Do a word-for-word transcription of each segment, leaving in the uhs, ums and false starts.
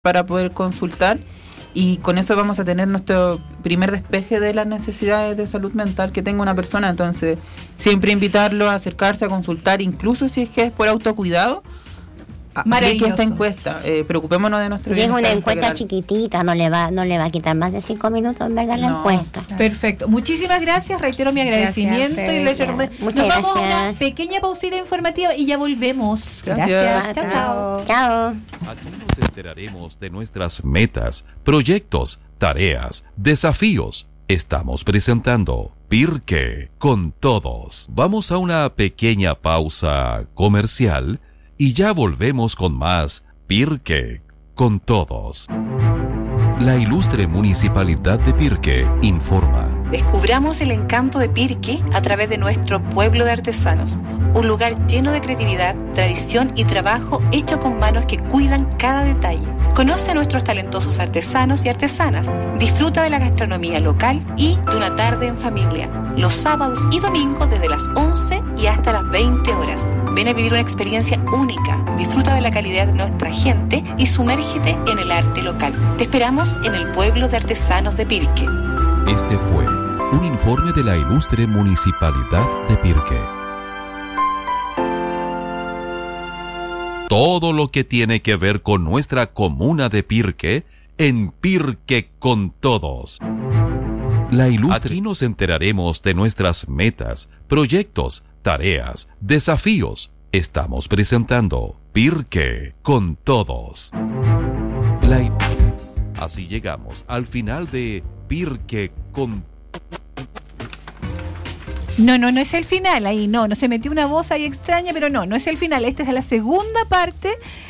para poder consultar, y con eso vamos a tener nuestro primer despeje de las necesidades de salud mental que tenga una persona. Entonces, siempre invitarlo a acercarse a consultar, incluso si es que es por autocuidado. Maravilloso. Que esta encuesta, eh, preocupémonos de nuestro bienestar. Es una encuesta integral. Chiquitita, no le va no le va a quitar más de cinco minutos en verdad la No. encuesta. Perfecto, muchísimas gracias, reitero mi agradecimiento. Gracias, y le gracias. Nos Muchas vamos gracias. a una pequeña pausita informativa y ya volvemos. Gracias. Gracias. Chao, chao. Chao. Aquí nos enteraremos de nuestras metas, proyectos, tareas, desafíos. Estamos presentando Pirque con todos. Vamos a una pequeña pausa comercial y ya volvemos con más Pirque con todos. La ilustre Municipalidad de Pirque informa. Descubramos el encanto de Pirque a través de nuestro pueblo de artesanos. Un lugar lleno de creatividad, tradición y trabajo hecho con manos que cuidan cada detalle. Conoce a nuestros talentosos artesanos y artesanas. Disfruta de la gastronomía local y de una tarde en familia. Los sábados y domingos desde las once y hasta las veinte horas. Ven a vivir una experiencia única. Disfruta de la calidad de nuestra gente y sumérgete en el arte local. Te esperamos en el pueblo de artesanos de Pirque. Este fue un informe de la ilustre Municipalidad de Pirque. Todo lo que tiene que ver con nuestra comuna de Pirque, en Pirque con todos. La ilustre. Aquí nos enteraremos de nuestras metas, proyectos, tareas, desafíos. Estamos presentando Pirque con todos. La... Así llegamos al final de Pirque con... No, no, no es el final, ahí no, no se metió una voz ahí extraña, pero no, no es el final, esta es la segunda parte,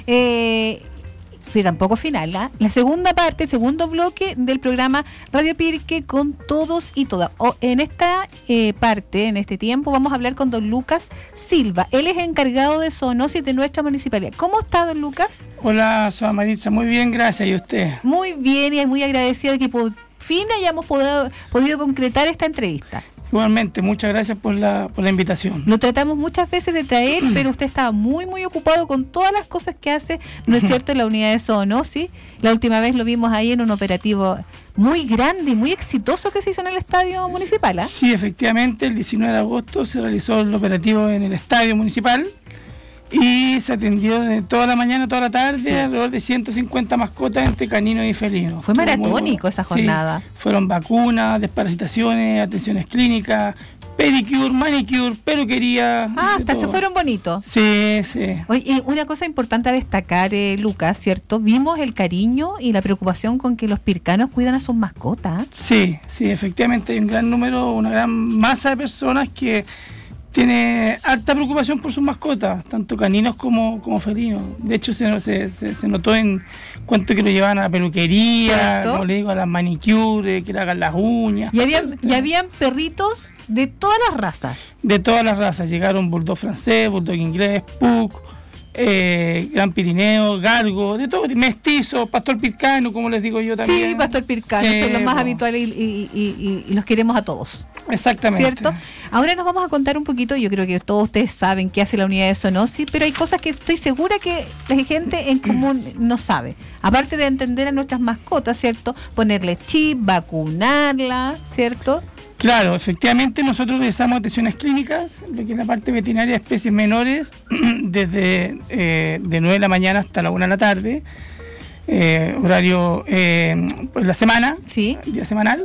eh, pero tampoco final, ¿eh? La segunda parte, segundo bloque del programa Radio Pirque con todos y todas. O, en esta eh, parte, en este tiempo, vamos a hablar con don Lucas Silva, él es encargado de zoonosis de nuestra municipalidad. ¿Cómo está, don Lucas? Hola, soy Maritza, muy bien, gracias, ¿y usted? Muy bien, y muy agradecido de que por fin hayamos podido, podido concretar esta entrevista. Igualmente, muchas gracias por la, por la invitación. Lo tratamos muchas veces de traer, pero usted estaba muy, muy ocupado con todas las cosas que hace, ¿no es cierto?, en la unidad de zoonosis. La última vez lo vimos ahí en un operativo muy grande y muy exitoso que se hizo en el estadio municipal, ¿eh? Sí, efectivamente, el diecinueve de agosto se realizó el operativo en el estadio municipal y se atendió de toda la mañana, toda la tarde, sí, alrededor de ciento cincuenta mascotas entre caninos y felinos. Fue maratónico esa jornada. Sí, fueron vacunas, desparasitaciones, atenciones clínicas, pedicure, manicure, peluquería. Ah, hasta todo. Se fueron bonitos. Sí, sí. Oye, y una cosa importante a destacar, eh, Lucas, ¿cierto? Vimos el cariño y la preocupación con que los pircanos cuidan a sus mascotas. Sí, sí, efectivamente hay un gran número, una gran masa de personas que tiene alta preocupación por sus mascotas, tanto caninos como, como felinos. De hecho, se, se, se, se notó en cuanto que lo llevaban a la peluquería, ¿cierto?, como le digo, a las manicures, que le hagan las uñas. Y habían, y habían perritos de todas las razas. De todas las razas. Llegaron bulldog francés, bulldog inglés, pug, eh, gran pirineo, galgo, de todo, mestizo, pastor pircano, como les digo yo también. Sí, pastor pircano, sí, son los más bo. habituales y, y, y, y los queremos a todos. Exactamente. ¿Cierto? Ahora nos vamos a contar un poquito, yo creo que todos ustedes saben qué hace la unidad de zoonosis, pero hay cosas que estoy segura que la gente en común no sabe. Aparte de entender a nuestras mascotas, ¿cierto? Ponerle chip, vacunarla, ¿cierto? Claro, efectivamente nosotros realizamos atenciones clínicas, lo que es la parte veterinaria de especies menores, desde eh, de nueve de la mañana hasta la una de la tarde, eh, horario eh, pues la semana, sí, día semanal,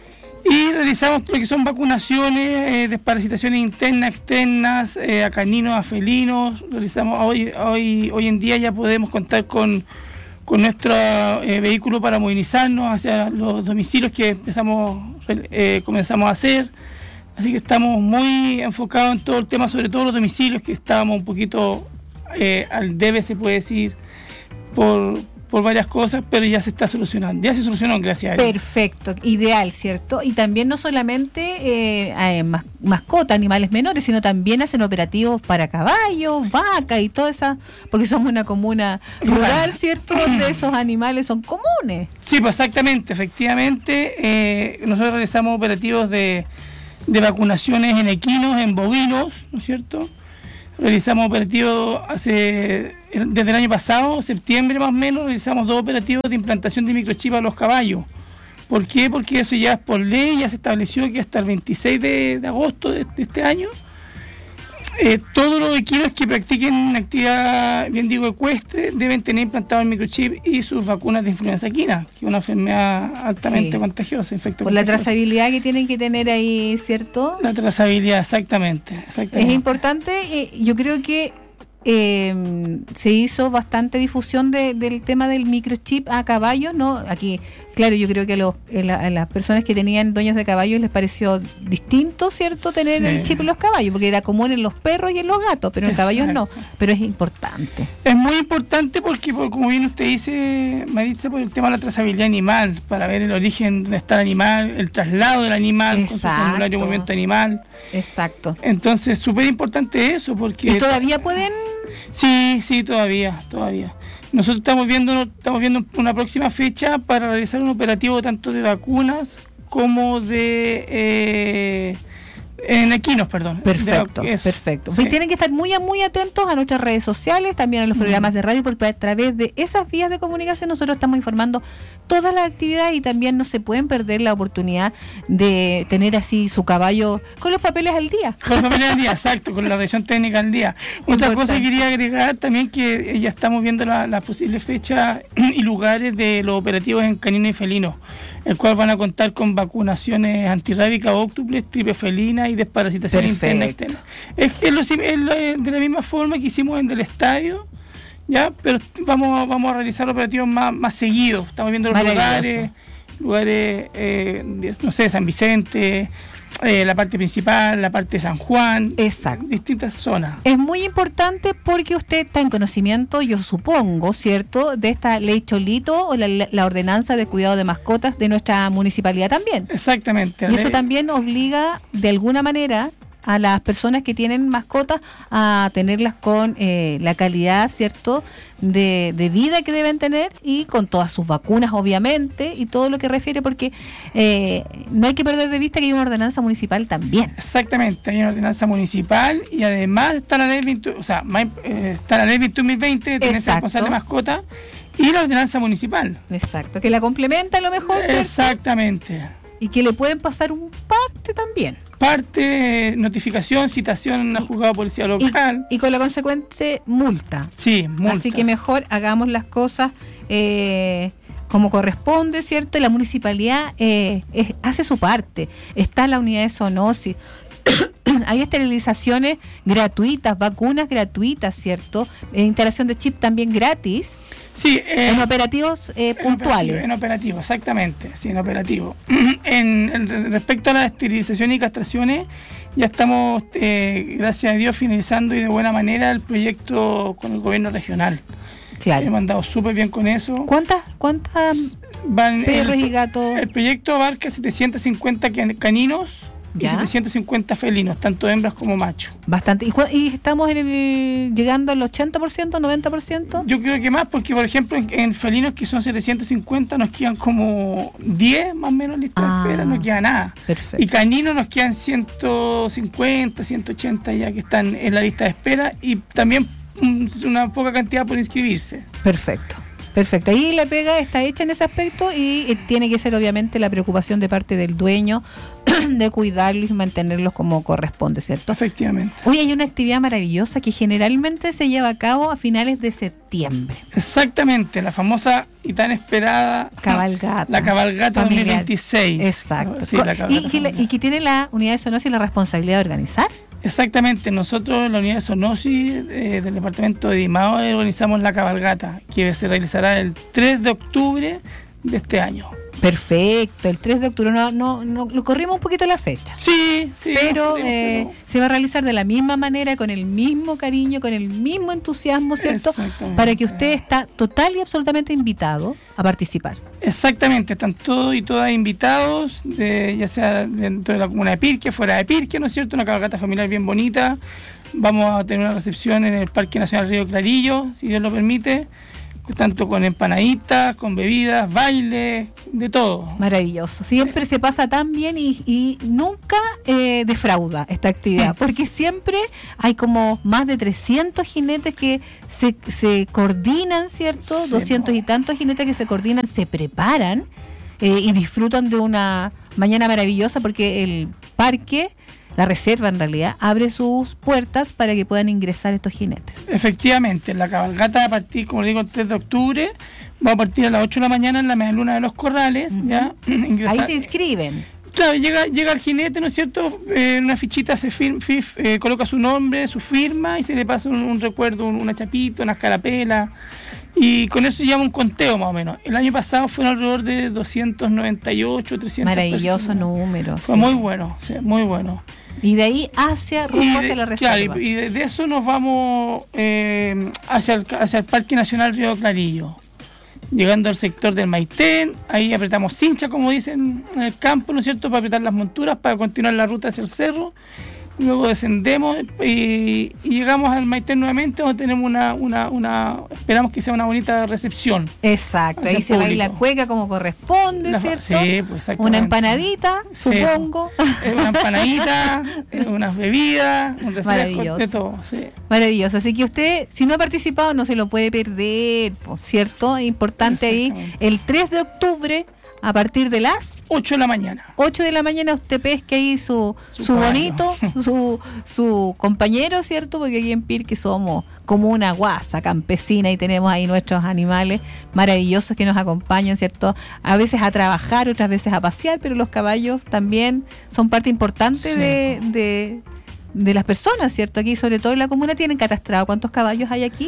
y realizamos lo que son vacunaciones, eh, desparasitaciones internas, externas, eh, a caninos, a felinos. Realizamos hoy, hoy, hoy en día ya podemos contar con con nuestro eh, vehículo para movilizarnos hacia los domicilios que empezamos eh, comenzamos a hacer, así que estamos muy enfocados en todo el tema, sobre todo los domicilios, que estábamos un poquito eh, al debe, se puede decir, por, por varias cosas, pero ya se está solucionando, ya se solucionó, gracias a Dios. Perfecto, ideal, ¿cierto? Y también no solamente eh, eh, mas, mascotas, animales menores, sino también hacen operativos para caballos, vacas y todo eso, porque somos una comuna rural, ¿cierto?, donde esos animales son comunes. Sí, pues exactamente, efectivamente, eh, nosotros realizamos operativos de, de vacunaciones en equinos, en bovinos, ¿no es cierto? Realizamos operativos hace desde el año pasado, septiembre más o menos, realizamos dos operativos de implantación de microchip a los caballos. ¿Por qué? Porque eso ya es por ley, ya se estableció que hasta el veintiséis de, de agosto de, de este año, eh, todos los equinos que practiquen una actividad, bien digo, ecuestre, deben tener implantado el microchip y sus vacunas de influenza equina, que es una enfermedad altamente Sí. contagiosa. Infecto Por la contagioso. trazabilidad que tienen que tener ahí, ¿cierto? La trazabilidad, exactamente. exactamente. Es importante, eh, yo creo que eh, se hizo bastante difusión de, del tema del microchip a caballos, ¿no? Aquí, claro, yo creo que a, los, a, la- a las personas que tenían dueños de caballos les pareció distinto, ¿cierto?, tener Sí. el chip en los caballos, porque era común en los perros y en los gatos, pero en caballos no, Exacto. pero es importante. Es muy importante porque, por- como bien usted dice, Maritza, por el tema de la trazabilidad animal, para ver el origen donde está el animal, el traslado del animal, con su Exacto. formulario de movimiento animal. Exacto. Entonces, súper importante eso, porque... ¿Y todavía pueden? Sí, sí, todavía, todavía. Nosotros estamos viendo, estamos viendo una próxima fecha para realizar un operativo tanto de vacunas como de... Eh, en equinos, perdón. Perfecto, De- eso, perfecto. sí. Pues tienen que estar muy, muy atentos a nuestras redes sociales, también a los programas de radio, porque a través de esas vías de comunicación nosotros estamos informando todas las actividades y también no se pueden perder la oportunidad de tener así su caballo con los papeles al día. Con los papeles al día, exacto, con la revisión técnica al día. Otra Importante. cosa que quería agregar también, que ya estamos viendo las la posibles fechas y lugares de los operativos en caninos y felinos, el cual van a contar con vacunaciones antirrábicas, óctuples, triple felina y desparasitación interna y Perfecto. externa. Es, que es, lo, es lo- de la misma forma que hicimos en el estadio, ya, pero vamos, vamos a realizar operativos más, más seguidos. Estamos viendo los Maravilloso. lugares, lugares, eh, de, no sé, San Vicente, eh, la parte principal, la parte de San Juan, Exacto. distintas zonas. Es muy importante porque usted está en conocimiento, yo supongo, ¿cierto?, de esta ley Cholito o la, la ordenanza de cuidado de mascotas de nuestra municipalidad también. Exactamente. Y eso Le- también obliga de alguna manera a las personas que tienen mascotas a tenerlas con eh, la calidad, ¿cierto?, de, de vida que deben tener y con todas sus vacunas, obviamente, y todo lo que refiere, porque eh, no hay que perder de vista que hay una ordenanza municipal también. Exactamente, hay una ordenanza municipal y además está la ley veintiuno, o sea, más, eh, está la ley veintiuno mil veinte de tenencia Exacto. responsable de mascota y la ordenanza municipal. Exacto, que la complementa a lo mejor, ¿cierto? Exactamente. Y que le pueden pasar un parte también. Parte, notificación, citación a juzgado de policía Y, local. y con la consecuente multa. Sí, multas. Así que mejor hagamos las cosas eh, como corresponde, ¿cierto? Y la municipalidad eh, es- hace su parte. Está la unidad de zoonosis. Hay esterilizaciones gratuitas, vacunas gratuitas, ¿cierto? Eh, instalación de chip también gratis Sí, eh, en operativos eh, En operativo, puntuales. en operativo, exactamente, sí, en operativo. En, en- respecto a la esterilización y castraciones, ya estamos, eh, gracias a Dios, finalizando y de buena manera el proyecto con el gobierno regional. Claro. Hemos andado súper bien con eso. ¿Cuántas, cuántas Van, perros el, y gatos? el proyecto abarca setecientos cincuenta can- caninos y Ya. setecientos cincuenta felinos, tanto hembras como machos. Bastante. ¿Y, cu- y estamos en el, llegando al ochenta por ciento, noventa por ciento? Yo creo que más, porque por ejemplo en, en felinos que son setecientos cincuenta nos quedan como diez más o menos listas Ah. de espera, no queda nada. Perfecto. Y caninos nos quedan ciento cincuenta, ciento ochenta ya que están en la lista de espera y también mm, una poca cantidad por inscribirse. Perfecto, perfecto. Ahí la pega está hecha en ese aspecto y eh, tiene que ser obviamente la preocupación de parte del dueño de cuidarlos y mantenerlos como corresponde, ¿cierto? Efectivamente. Hoy hay una actividad maravillosa que generalmente se lleva a cabo a finales de septiembre. Exactamente, la famosa y tan esperada Cabalgata. La cabalgata Familiar. dos mil veintiséis. Exacto. Sí, la y, cabalgata que la- familiar. y que tiene la unidad de zoonosis la responsabilidad de organizar. Exactamente, nosotros en la unidad de zoonosis eh, del departamento de Dimao organizamos la cabalgata que se realizará el tres de octubre de este año. Perfecto, el tres de octubre, no, no, no, lo corrimos un poquito la fecha. Sí, sí. Pero nos jodimos, eh, pero- se va a realizar de la misma manera, con el mismo cariño, con el mismo entusiasmo, ¿cierto? Exactamente. Para que usted está total y absolutamente invitado a participar. Exactamente, están todos y todas invitados, de, ya sea dentro de la comuna de Pirque, fuera de Pirque, ¿no es cierto? Una cabalgata familiar bien bonita. Vamos a tener una recepción en el Parque Nacional Río Clarillo, si Dios lo permite, tanto con empanaditas, con bebidas, bailes, de todo. Maravilloso. Siempre se pasa tan bien y, y nunca eh, defrauda esta actividad, porque siempre hay como más de trescientos jinetes que se, se coordinan, ¿cierto? Sí, doscientos no. y tantos jinetes que se coordinan, se preparan eh, y disfrutan de una mañana maravillosa, porque el parque, la reserva en realidad, abre sus puertas para que puedan ingresar estos jinetes. Efectivamente, la cabalgata va a partir, como le digo, el tres de octubre, va a partir a las ocho de la mañana en la Medialuna de los Corrales, Ujú. ¿ya? Ingresar- Ahí se inscriben. Claro, llega, llega el jinete, ¿no es cierto? Eh, en una fichita se fir- fif- eh, coloca su nombre, su firma y se le pasa un, un recuerdo, un- una chapita, una escarapela. Y con eso lleva un conteo más o menos. El año pasado fueron alrededor de doscientos noventa y ocho, trescientos Maravilloso personas. número. Fue sí. muy bueno, sí, muy bueno. Y de ahí hacia, rumbo Y hacia de, la reserva. claro, y, y de, de eso nos vamos eh, hacia, el, hacia el Parque Nacional Río Clarillo. Llegando al sector del Maitén, ahí apretamos cincha, como dicen en el campo, ¿no es cierto?, para apretar las monturas, para continuar la ruta hacia el cerro. Luego descendemos y, y llegamos al Maitén nuevamente, donde tenemos una, una, una, esperamos que sea una bonita recepción. Exacto, hacia ahí el se baila público. cueca como corresponde, La- ¿cierto? sí, pues, exactamente. Una empanadita, Sí. supongo. Es una empanadita, es unas bebidas, un refresco, Maravilloso. de todo, sí. Maravilloso. Así que usted, si no ha participado, no se lo puede perder, po, ¿cierto? Importante ahí, Exactamente. el tres de octubre, a partir de las ocho de la mañana. ocho de la mañana, usted pesque ahí su, Su su caballo. bonito, su, su compañero, ¿cierto? Porque aquí en Pirque somos como una guasa campesina y tenemos ahí nuestros animales maravillosos que nos acompañan, ¿cierto? A veces a trabajar, otras veces a pasear, pero los caballos también son parte importante Sí. de, de, de las personas, ¿cierto? Aquí, sobre todo en la comuna, tienen catastrado. ¿Cuántos caballos hay aquí?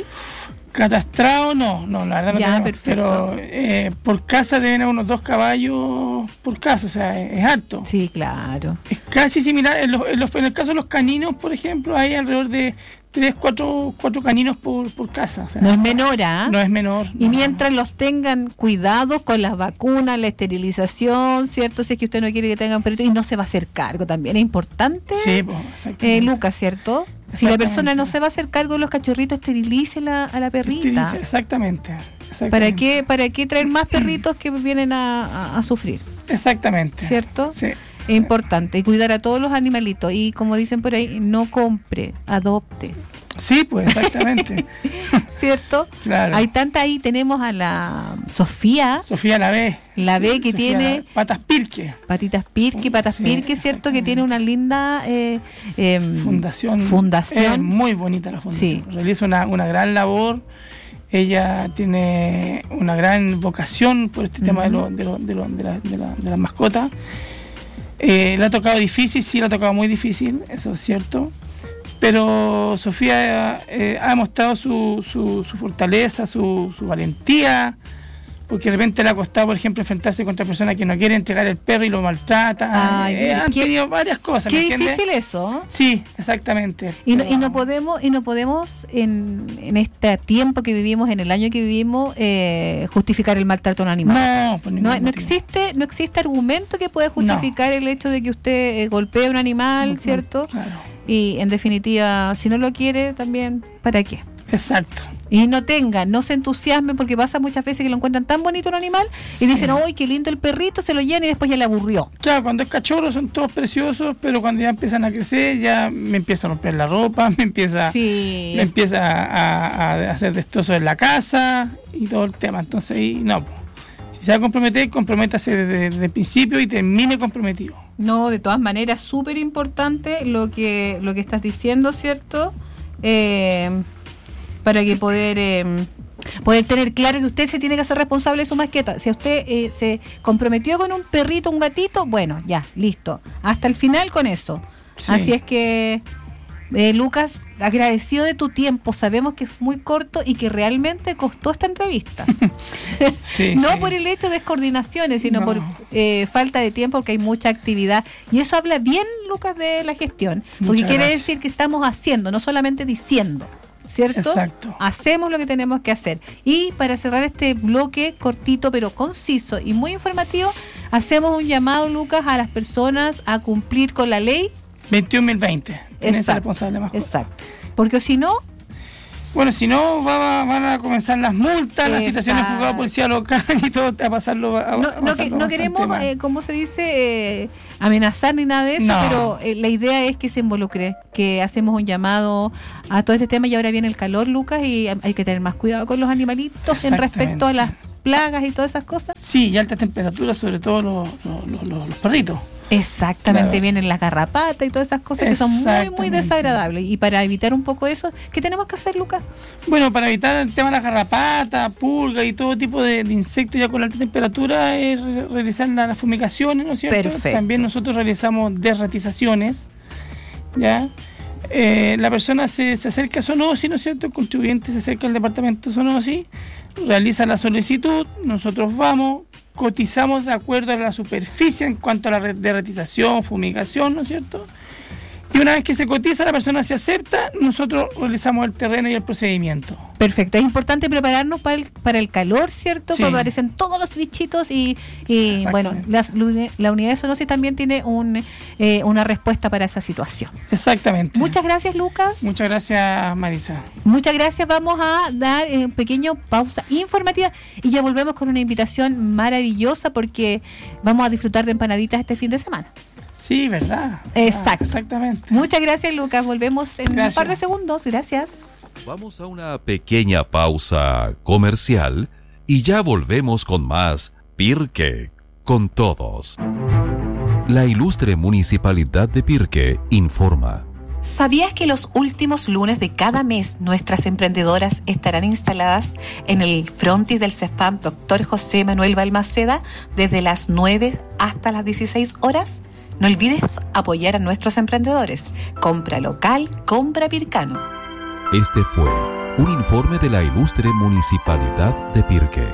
Catastrado no, no, la verdad no Ya, tenemos, perfecto. pero eh, por casa deben haber unos dos caballos por casa, o sea, es, es harto. Sí, claro. Es casi similar, en, los, en, los, en el caso de los caninos, por ejemplo, hay alrededor de tres, cuatro, cuatro caninos por, por casa. O sea, No es menor, ¿ah? No es menor. Y no. mientras los tengan cuidados con las vacunas, la esterilización, ¿cierto? Si es que usted no quiere que tengan perrito, y no se va a hacer cargo también. Es importante, Sí, pues, eh, exactamente. Lucas, ¿cierto? Si la Exactamente. persona no se va a hacer cargo de los cachorritos, esterilice-la a la perrita. Exactamente. exactamente. ¿Para qué, ¿Para qué traer más perritos que vienen a, a- a sufrir? Exactamente. ¿Cierto? Sí. Es sí. importante. Y cuidar a todos los animalitos. Y como dicen por ahí, no compre, adopte. Sí, pues, exactamente. ¿Cierto? Claro. Hay tanta ahí, tenemos a la Sofía, Sofía la B. La B que Sofía tiene- la- Patas Pirque. Patitas Pirque, Patas Sí, Pirque, ¿cierto? Que exactamente. tiene una linda eh, em, Fundación. fundación. Es muy bonita la fundación. Sí. Realiza una, una gran labor. Ella tiene una gran vocación por este tema de, lo- de, lo- de, lo- de, la- de la- de las mascotas. Eh, le ha tocado difícil, sí, le ha tocado muy difícil, eso es cierto. Pero Sofía eh, ha demostrado su, su, su fortaleza, su, su valentía, porque de repente le ha costado, por ejemplo, enfrentarse contra personas que no quieren entregar el perro y lo maltratan. Ay, Eh, han qué- tenido varias cosas, Qué ¿me entiendes? difícil eso. Sí, exactamente. Y no, Pero- y no podemos, y no podemos en, en este tiempo que vivimos, en el año que vivimos, eh, justificar el maltrato a un animal. No, por ningún No, no motivo. existe, no existe argumento que pueda justificar el hecho de que usted eh, golpee a un animal, No, ¿cierto? Claro, Y en definitiva, si no lo quiere, también, ¿para qué? exacto. Y no tenga, no se entusiasme, porque pasa muchas veces que lo encuentran tan bonito un animal y dicen, ¡ay, qué lindo el perrito! Se lo llenan y después ya le aburrió. Claro, cuando es cachorro son todos preciosos, pero cuando ya empiezan a crecer, ya me empieza a romper la ropa, me empieza, Sí. me empieza a, a hacer destrozos en la casa y todo el tema. Entonces, ahí, no. po. Si se va a comprometer, comprométase desde, desde el principio y termine comprometido. No, de todas maneras, súper importante lo que, lo que estás diciendo, ¿cierto? Eh, para que poder eh, poder tener claro que usted se tiene que hacer responsable de su mascota. Si usted eh, se comprometió con un perrito, un gatito, bueno, ya, listo. Hasta el final con eso. Sí. Así es que, eh, Lucas, agradecido de tu tiempo. Sabemos que es muy corto y que realmente costó esta entrevista. Sí, No sí. por el hecho de descoordinaciones, sino No. por eh, falta de tiempo, porque hay mucha actividad. Y eso habla bien, Lucas, de la gestión. Porque Muchas quiere gracias. decir que estamos haciendo, no solamente diciendo. ¿Cierto? Exacto. Hacemos lo que tenemos que hacer. Y para cerrar este bloque cortito pero conciso y muy informativo, hacemos un llamado, Lucas, a las personas a cumplir con la ley. veintiún mil veinte. Tenencia Exacto. responsable de mascota. Exacto. Porque si no, Bueno, si no, va, va, van a comenzar las multas, las Exacto. citaciones juzgado de policía local y todo, a pasarlo. A, a No, no, que- pasarlo no queremos, bastante mal. eh, ¿cómo se dice? Eh, amenazar ni nada de eso, No. pero eh, la idea es que se involucre, que hacemos un llamado a todo este tema y ahora viene el calor, Lucas, y hay que tener más cuidado con los animalitos en respecto a las plagas y todas esas cosas. Sí, y altas temperaturas, sobre todo los, los, los, los perritos. Exactamente, Claro. vienen las garrapatas y todas esas cosas que son muy, muy Exactamente. desagradables. Y para evitar un poco eso, ¿qué tenemos que hacer, Lucas? Bueno, para evitar el tema de las garrapatas, pulgas y todo tipo de, de insectos ya con alta temperatura, es re- realizar la- las fumigaciones, ¿no es cierto? Perfecto. También nosotros realizamos desratizaciones, ¿ya? Eh, la persona se, se acerca a Sonosi, ¿no es cierto? El contribuyente se acerca al departamento de Sonosi, realiza la solicitud, nosotros vamos, cotizamos de acuerdo a la superficie en cuanto a la re- derratización, fumigación, ¿no es cierto? Y una vez que se cotiza, la persona se acepta, nosotros realizamos el terreno y el procedimiento. Perfecto, es importante prepararnos para el, para el calor, ¿cierto? Sí. Cuando aparecen todos los bichitos y, y Exactamente. bueno, las, la unidad de Sonosis también tiene un, eh, una respuesta para esa situación. Exactamente. Muchas gracias, Lucas. Muchas gracias, Marisa. Muchas gracias. Vamos a dar eh, un pequeño pausa informativa y ya volvemos con una invitación maravillosa porque vamos a disfrutar de empanaditas este fin de semana. Sí, ¿verdad? Exacto. Ah, exactamente. Muchas gracias, Lucas. Volvemos en Gracias. un par de segundos. Gracias. Vamos a una pequeña pausa comercial y ya volvemos con más Pirque con todos. La ilustre Municipalidad de Pirque informa. ¿Sabías que los últimos lunes de cada mes nuestras emprendedoras estarán instaladas en el frontis del CESPAM doctor José Manuel Balmaceda desde las nueve hasta las dieciséis horas? No olvides apoyar a nuestros emprendedores. Compra local, compra Pircano. Este fue un informe de la ilustre Municipalidad de Pirque.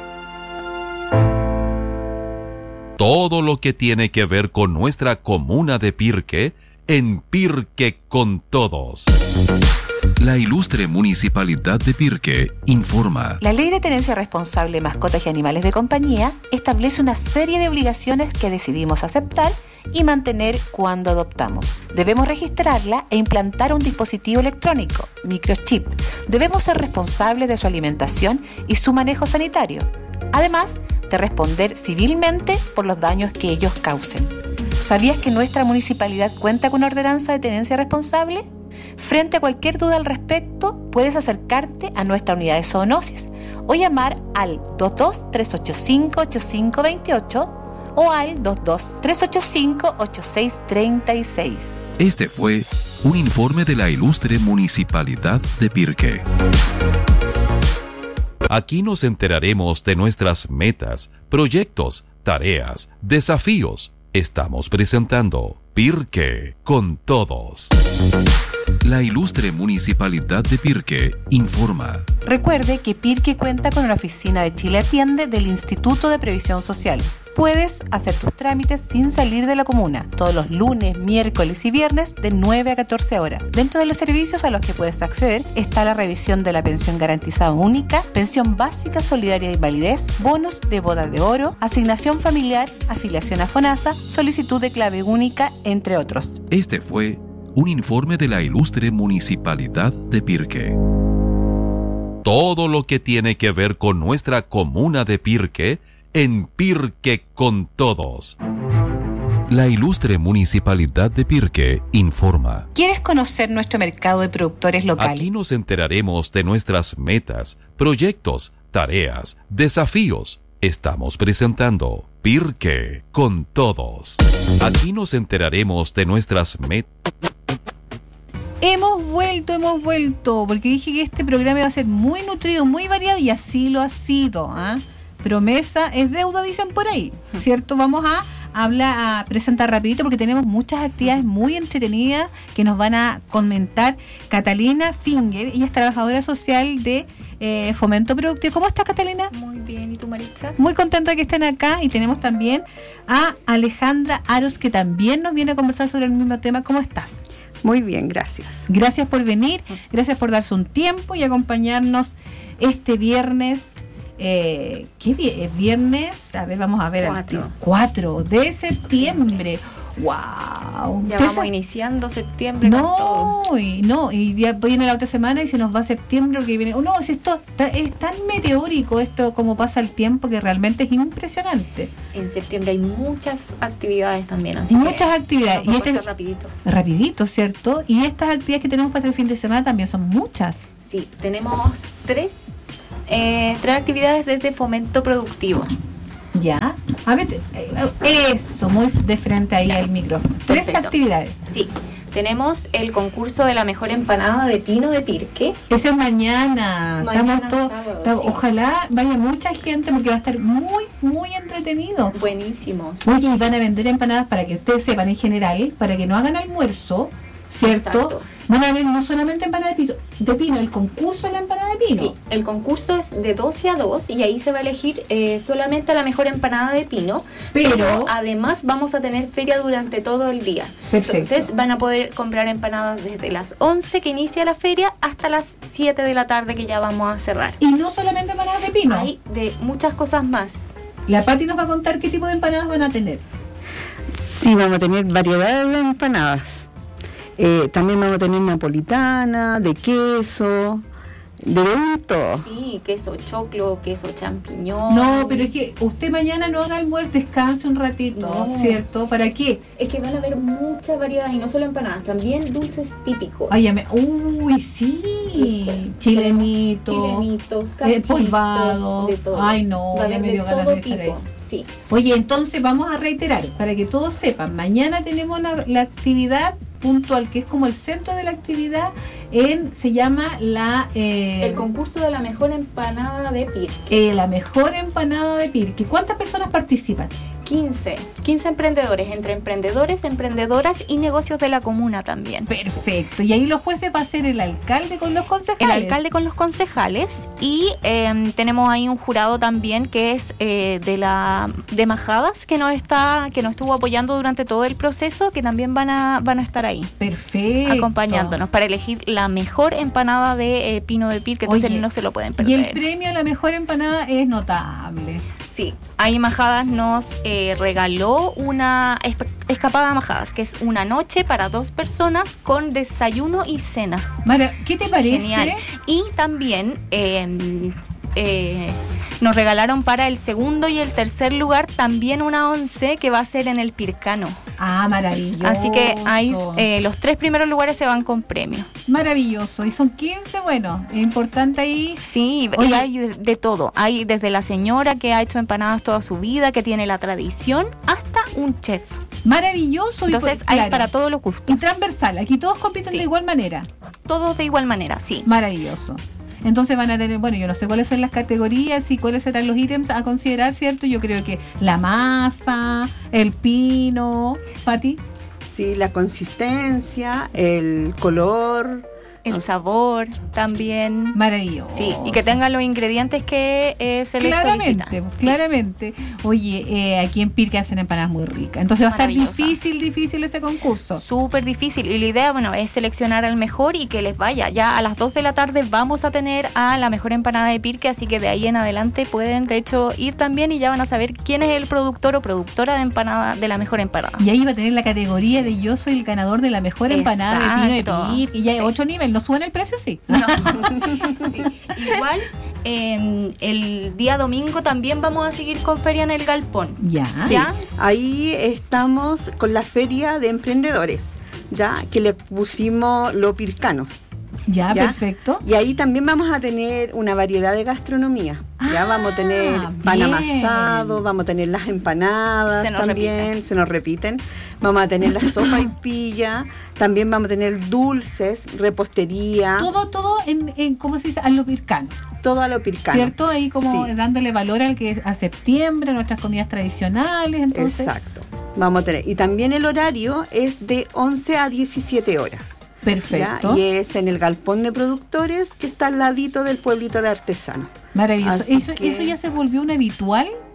Todo lo que tiene que ver con nuestra comuna de Pirque en Pirque con todos. La ilustre Municipalidad de Pirque informa. La Ley de Tenencia Responsable de Mascotas y Animales de Compañía establece una serie de obligaciones que decidimos aceptar y mantener cuando adoptamos. Debemos registrarla e implantar un dispositivo electrónico, microchip. Debemos ser responsables de su alimentación y su manejo sanitario, además de responder civilmente por los daños que ellos causen. ¿Sabías que nuestra municipalidad cuenta con ordenanza de tenencia responsable? Frente a cualquier duda al respecto, puedes acercarte a nuestra unidad de zoonosis o llamar al dos dos, tres ocho cinco, ocho cinco dos ocho o al dos dos, tres ocho cinco, ocho seis tres seis. Este fue un informe de la ilustre Municipalidad de Pirque. Aquí nos enteraremos de nuestras metas, proyectos, tareas, desafíos. Estamos presentando Pirque con todos. La ilustre Municipalidad de Pirque informa. Recuerde que Pirque cuenta con una oficina de Chile Atiende del Instituto de Previsión Social. Puedes hacer tus trámites sin salir de la comuna, todos los lunes, miércoles y viernes de nueve a catorce horas. Dentro de los servicios a los que puedes acceder está la revisión de la pensión garantizada única, pensión básica solidaria de invalidez, bonos de boda de oro, asignación familiar, afiliación a FONASA, solicitud de clave única, entre otros. Este fue un informe de la ilustre Municipalidad de Pirque. Todo lo que tiene que ver con nuestra comuna de Pirque en Pirque con todos. La ilustre Municipalidad de Pirque informa. ¿Quieres conocer nuestro mercado de productores locales? Aquí nos enteraremos de nuestras metas, proyectos, tareas, desafíos. Estamos presentando Pirque con todos. Aquí nos enteraremos de nuestras metas. Hemos vuelto, hemos vuelto, porque dije que este programa iba a ser muy nutrido, muy variado y así lo ha sido. ¿ah? Promesa es deuda, dicen por ahí, ¿cierto? Vamos a hablar, a presentar rapidito porque tenemos muchas actividades muy entretenidas que nos van a comentar Catalina Finger. Ella es trabajadora social de eh, Fomento Productivo. ¿Cómo estás, Catalina? Muy bien, ¿y tú, Maritza? Muy contenta que estén acá y tenemos también a Alejandra Aros que también nos viene a conversar sobre el mismo tema. ¿Cómo estás? Muy bien, gracias. Gracias por venir, gracias por darse un tiempo y acompañarnos este viernes. Eh, ¿Qué vi- es viernes? A ver, vamos a ver. Cuatro. cuatro de septiembre. ¡Wow! Ya vamos iniciando septiembre con todo. No, y no, y ya viene la otra semana y se nos va a septiembre, porque viene. Oh, no, si esto está- es tan meteórico esto como pasa el tiempo que realmente es impresionante. En septiembre hay muchas actividades también, así Muchas que actividades. se nos Y va a este- pasar rapidito. Rapidito, ¿cierto? Y estas actividades que tenemos para el fin de semana también son muchas. Sí, tenemos tres, eh, tres actividades desde Fomento Productivo. Ya. A ver, eh, eso, muy de frente ahí al micrófono. Tres Perfecto. actividades. Sí, tenemos el concurso de la mejor empanada de pino de Pirque. Eso es mañana. Mañana Estamos todos- sábado, estamos- sí. Ojalá vaya mucha gente porque va a estar muy, muy entretenido. Buenísimo. Oye, y van a vender empanadas para que ustedes sepan en general, para que no hagan almuerzo, ¿cierto? Exacto. Van a ver no solamente empanadas de, piso, de pino, el concurso de la empanada de pino. Sí, el concurso es de doce a dos y ahí se va a elegir eh, solamente la mejor empanada de pino, Pero- pero, además vamos a tener feria durante todo el día. Perfecto. Entonces van a poder comprar empanadas desde las once que inicia la feria hasta las siete de la tarde que ya vamos a cerrar. Y no solamente empanadas de pino. Hay de muchas cosas más. La Pati nos va a contar qué tipo de empanadas van a tener. Sí, vamos a tener variedades de empanadas. Eh, también vamos a tener napolitana, de queso, de todo. Sí, queso choclo, queso champiñón. No, pero es que usted mañana no haga almuerzo, descanse un ratito, No. ¿cierto? ¿Para qué? Es que van a haber mucha variedad y no solo empanadas, también dulces típicos. Ay, ya me- uy, sí, chilenito, Chilenitos, eh, cachitos, polvado. de todo. Ay, no, Va a ya haber me de dio ganas todo de estar ahí. tipo. Sí, Oye, entonces vamos a reiterar, para que todos sepan, mañana tenemos la, la actividad puntual, que es como el centro de la actividad, en se llama la eh, el concurso de la mejor empanada de Pirque. eh, la mejor empanada de Pirque. ¿Cuántas personas participan? quince, quince emprendedores, entre emprendedores, emprendedoras y negocios de la comuna también. Perfecto. Y ahí los jueces va a ser el alcalde con los concejales. El alcalde con los concejales y eh, tenemos ahí un jurado también que es eh, de la de Majadas que nos está que nos estuvo apoyando durante todo el proceso, que también van a van a estar ahí Perfecto. acompañándonos para elegir la mejor empanada de eh, pino de Pirque, entonces Oye, no se lo pueden Y el perder. premio a la mejor empanada es notable. Sí, ahí Majadas nos eh, regaló una esp- escapada a Majadas, que es una noche para dos personas con desayuno y cena. Mara, ¿qué te parece? Genial. Y también eh, eh, nos regalaron para el segundo y el tercer lugar también una once que va a ser en el Pircano. Ah, maravilloso. Así que ahí eh, los tres primeros lugares se van con premio. Maravilloso. Y son quince, bueno, es importante ahí. Sí, Oye. y hay de, de todo. Hay desde la señora que ha hecho empanadas toda su vida, que tiene la tradición, hasta un chef. Maravilloso. y Entonces por- hay claro. para todos los Y gustos. transversal. Aquí todos compiten Sí. de igual manera. Todos de igual manera, sí. Maravilloso. Entonces van a tener, bueno, yo no sé cuáles son las categorías y cuáles serán los ítems a considerar, ¿cierto? Yo creo que la masa, el pino, Pati. Sí, la consistencia, el color. El sabor también. Maravilloso. Sí, y que tengan los ingredientes que eh, se les Claramente, solicitan. Sí. claramente. Oye, eh, aquí en Pirque hacen empanadas muy ricas. Entonces va a estar Maravillosa. difícil, difícil ese concurso. Súper difícil. Y la idea, bueno, es seleccionar al mejor y que les vaya. Ya a las dos de la tarde vamos a tener a la mejor empanada de Pirque, así que de ahí en adelante pueden, de hecho, ir también y ya van a saber quién es el productor o productora de empanada, de la mejor empanada. Y ahí va a tener la categoría de yo soy el ganador de la mejor empanada de pino Exacto. de Pirque. Y ya hay Sí. ocho niveles. ¿No suben el precio? Sí. No. Sí. Igual, eh, el día domingo también vamos a seguir con feria en el Galpón. Ya. Sí, ¿Ya? ahí estamos con la feria de emprendedores, ya que le pusimos lo pircano. Ya, ¿Ya? perfecto. Y ahí también vamos a tener una variedad de gastronomía. Ya Ah, vamos a tener pan bien. amasado, vamos a tener las empanadas Se nos también, repiten. se nos repiten. Vamos a tener la sopa y pilla, también vamos a tener dulces, repostería, todo, Todo, todo en, en, ¿cómo se dice? A lo pircano. a lo pircano. ¿Cierto? Ahí como Sí. dándole valor al que es a septiembre, a nuestras comidas tradicionales. Entonces, Exacto. Vamos a tener. Y también el horario es de once a diecisiete horas. perfecto. ¿Ya? Y es en el galpón de productores que está al ladito del pueblito de artesanos. Maravilloso. Así Eso, que- eso ya se volvió un habitual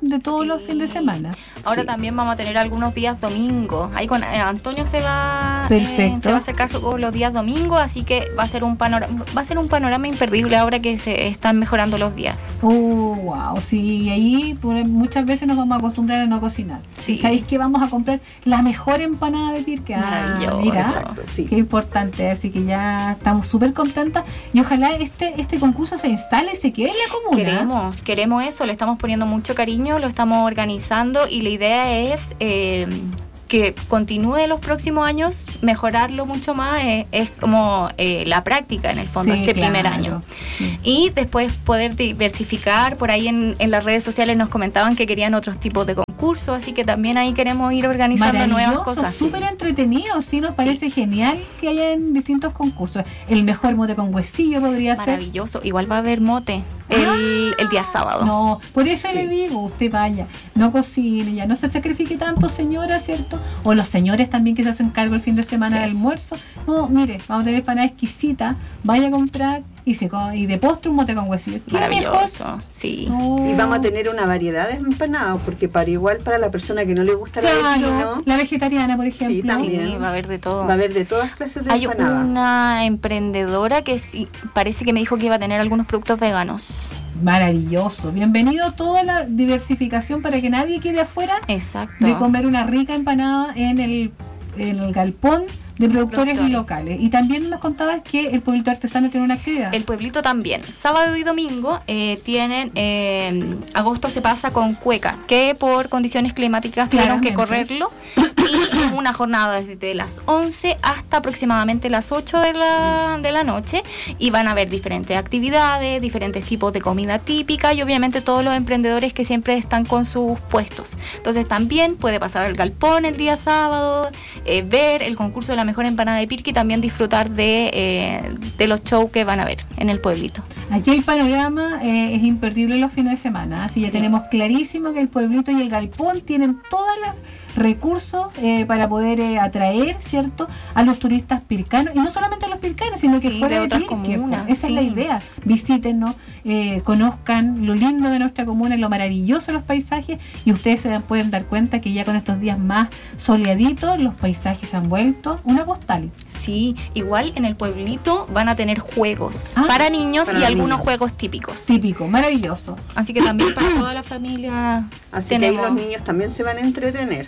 de todos Sí. los fines de semana. Ahora Sí. también vamos a tener algunos días domingos. Ahí con eh, Antonio se va, eh, Perfecto. se va a acercar su- los días domingos, así que va a ser un panorama, va a ser un panorama imperdible ahora que se están mejorando los días. Oh, wow, sí, y ahí por- muchas veces nos vamos a acostumbrar a no cocinar. Sí. ¿Y sabéis que vamos a comprar la mejor empanada de Pirque? Ah, Maravilloso. mira, Exacto, sí. qué importante, así que ya estamos súper contentas y ojalá este este concurso se instale y se quede en la comuna. Queremos, queremos eso, le estamos poniendo mucho cariño, lo estamos organizando y la idea es eh, que continúe los próximos años, mejorarlo mucho más, eh, es como eh, la práctica en el fondo, Sí, este claro. primer año. Sí. Y después poder diversificar, por ahí en, en las redes sociales nos comentaban que querían otros tipos de concursos, así que también ahí queremos ir organizando nuevas Maravilloso, cosas. súper entretenido, sí, nos parece genial que haya en distintos concursos. El mejor mote con huesillo podría ser. Maravilloso, igual va a haber mote el, el día sábado. No, por eso Sí. le digo, usted vaya, no cocine, ya no se sacrifique tanto, señora, ¿cierto? O los señores también que se hacen cargo el fin de semana Sí. del almuerzo. No, mire, vamos a tener empanada exquisita, vaya a comprar y se co- y de postre un mote con huesillo. ¿Qué Maravilloso, mejor? sí. No. Y vamos a tener una variedad de empanadas, porque para igual para la persona que no le gusta la de Claro, pino, la vegetariana, por Sí, ejemplo. también. Sí, va a haber de todo. va a haber de todas clases de Hay empanadas. una emprendedora que sí, parece que me dijo que iba a tener algunos productos veganos. Maravilloso. Bienvenido a toda la diversificación para que nadie quede afuera Exacto. de comer una rica empanada en el, en el galpón de productores Productores. locales. Y también nos contabas que el pueblito artesano tiene una actividad. El pueblito también. Sábado y domingo eh, tienen, eh, agosto se pasa con cueca, que por condiciones climáticas tuvieron que Claramente. correrlo. Y es una jornada desde las once hasta aproximadamente las ocho de la, de la noche. Y van a haber diferentes actividades, diferentes tipos de comida típica y obviamente todos los emprendedores que siempre están con sus puestos. Entonces también puede pasar al galpón el día sábado, eh, ver el concurso de la mejor empanada de Pirque y también disfrutar de, eh, de los shows que van a ver en el pueblito. Aquí el panorama eh, es imperdible los fines de semana. Así ya Sí. tenemos clarísimo que el pueblito y el galpón tienen todos los recursos eh, para poder eh, atraer, ¿cierto?, a los turistas pircanos. Y no solamente a los pircanos, sino que Sí, fuera de de, otras Pirque, comunas, pues. Esa sí. es la idea. Visítenos, eh, conozcan lo lindo de nuestra comuna, lo maravilloso de los paisajes, y ustedes se pueden dar cuenta que ya con estos días más soleaditos, los paisajes se han vuelto una postal. Sí, igual en el pueblito van a tener juegos Ah, para niños para y algunos niños. juegos típicos. Típico, maravilloso. Así que también para toda la familia Así que tenemos. ahí los niños también se van a entretener.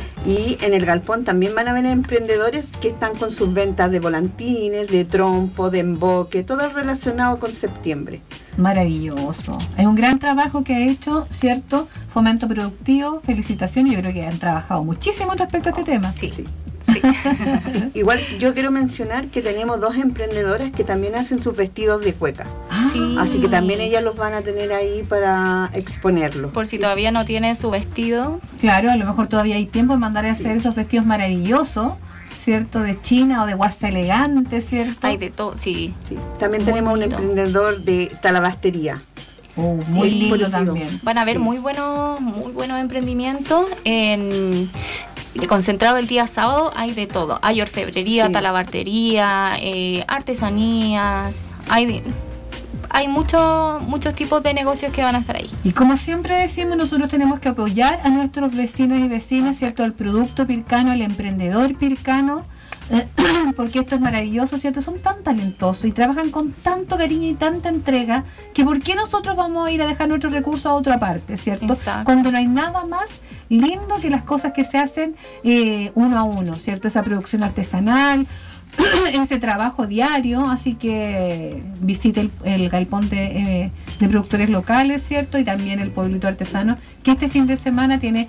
Y en el galpón también van a ver emprendedores que están con sus ventas de volantines, de trompo, de emboque, todo relacionado con septiembre. Maravilloso. Es un gran trabajo que ha hecho, ¿cierto? Fomento Productivo. Felicitaciones. Yo creo que han trabajado muchísimo respecto a este tema. Sí. Sí. Sí. Sí. Igual yo quiero mencionar que tenemos dos emprendedoras que también hacen sus vestidos de cueca. Ah, Sí. Así que también ellas los van a tener ahí para exponerlo. Por si todavía no tiene su vestido. claro, a lo mejor todavía hay tiempo de mandar a Sí. hacer esos vestidos maravillosos, ¿cierto? De China o de guasa elegante, ¿cierto? Hay de todo, sí. Sí. También Muy tenemos un bonito. emprendedor de talabastería. Oh, muy Sí, lindo pues les digo. también. Van a haber Sí. muy buenos, muy buenos emprendimientos. En, concentrado el día sábado hay de todo. Hay orfebrería, Sí. talabartería, eh, artesanías. Hay de- hay muchos muchos tipos de negocios que van a estar ahí. Y como siempre decimos, nosotros tenemos que apoyar a nuestros vecinos y vecinas, ¿cierto? Al producto pircano, al emprendedor pircano, eh, porque esto es maravilloso, ¿cierto? Son tan talentosos y trabajan con tanto cariño y tanta entrega, que ¿por qué nosotros vamos a ir a dejar nuestros recursos a otra parte, ¿cierto? Exacto. Cuando no hay nada más lindo que las cosas que se hacen eh, uno a uno, ¿cierto? Esa producción artesanal, ese trabajo diario, así que visite el, el galpón de, eh, de productores locales, ¿cierto? Y también el pueblito artesano, que este fin de semana tiene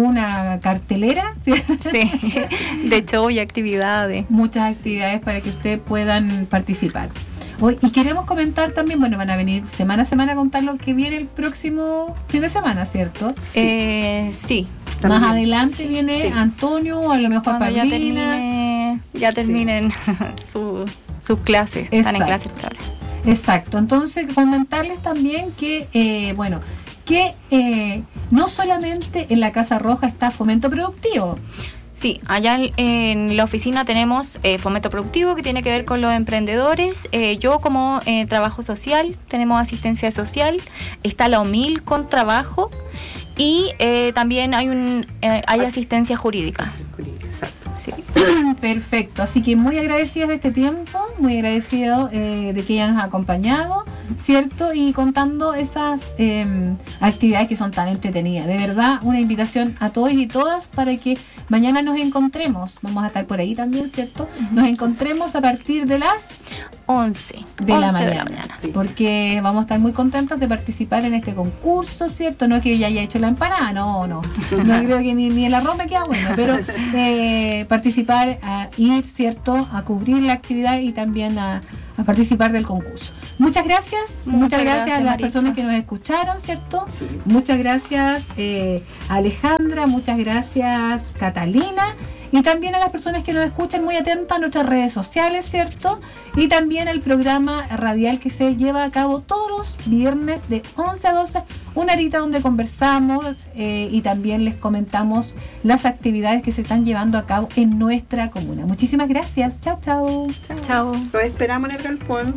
una cartelera, ¿cierto? Sí, de show y actividades. Muchas actividades para que ustedes puedan participar. Hoy- y queremos comentar también, bueno, van a venir semana a semana a contar lo que viene el próximo fin de semana, ¿cierto? Sí. Eh, sí. También. Más adelante viene Sí. Antonio, o a lo mejor Cuando ya, Paulina. termine, ya terminen su- sus clases. Están en Exacto. clases ahora. Exacto, entonces comentarles también que, eh, bueno, que eh, no solamente en la Casa Roja está Fomento Productivo. Sí, allá en, en la oficina tenemos eh, fomento productivo que tiene que ver con los emprendedores. Eh, yo como eh, trabajo social, tenemos asistencia social. Está la OMIL con trabajo. Y eh, también hay un eh, hay asistencia jurídica. Exacto. Sí. Perfecto, así que muy agradecidos de este tiempo, muy agradecidos eh, de que ella nos ha acompañado, ¿cierto? Y contando esas eh, actividades que son tan entretenidas. De verdad, una invitación a todos y todas para que mañana nos encontremos. Vamos a estar por ahí también, ¿cierto? Nos encontremos a partir de las once de la once mañana, de la mañana. sí. Porque vamos a estar muy contentos de participar en este concurso, ¿cierto? No que ya haya hecho la empanada, no, no. No creo que ni, ni el arroz me queda bueno, pero eh, participar, a ir, ¿cierto? A cubrir la actividad y también a, a participar del concurso. Muchas gracias, muchas, Muchas gracias, gracias, a las Maritza. personas que nos escucharon, ¿cierto? Sí. Muchas gracias eh, Alejandra, muchas gracias Catalina. Y también a las personas que nos escuchan muy atentas a nuestras redes sociales, ¿cierto? Y también el programa radial que se lleva a cabo todos los viernes de once a doce, una horita donde conversamos eh, y también les comentamos las actividades que se están llevando a cabo en nuestra comuna. Muchísimas gracias. Chao, chao. Chao. Los esperamos en el galpón.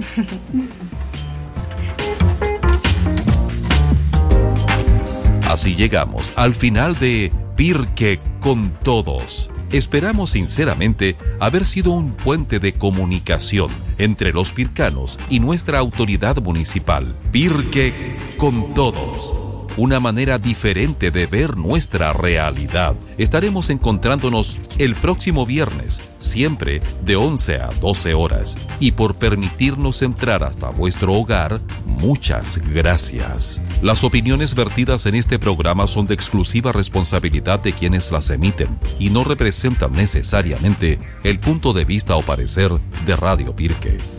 Así llegamos al final de Pirque con Todos. Esperamos sinceramente haber sido un puente de comunicación entre los pircanos y nuestra autoridad municipal. Pirque con Todos. Una manera diferente de ver nuestra realidad. Estaremos encontrándonos el próximo viernes, siempre de once a doce horas. Y por permitirnos entrar hasta vuestro hogar, muchas gracias. Las opiniones vertidas en este programa son de exclusiva responsabilidad de quienes las emiten y no representan necesariamente el punto de vista o parecer de Radio Pirque.